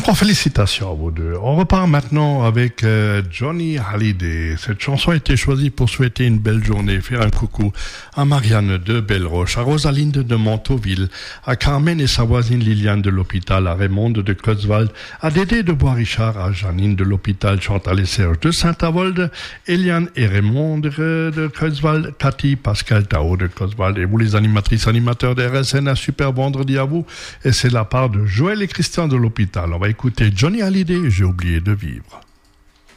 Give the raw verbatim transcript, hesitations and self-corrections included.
Encore félicitations à vous deux. On repart maintenant avec euh, Johnny Hallyday. Cette chanson a été choisie pour souhaiter une belle journée, faire un coucou à Marianne de Belleroche, à Rosalinde de Montauville, à Carmen et sa voisine Liliane de l'hôpital, à Raymonde de Creutzwald, à Dédé de Bois-Richard, à Janine de l'hôpital, Chantal et Serge de Saint-Avold, Eliane et Raymond de, de Creutzwald, Cathy, Pascal, Tao de Creutzwald, et vous les animatrices, animateurs de R S N, un super vendredi à vous. Et c'est la part de Joël et Christian de l'hôpital. On va écouter Johnny Hallyday, J'ai oublié de vivre.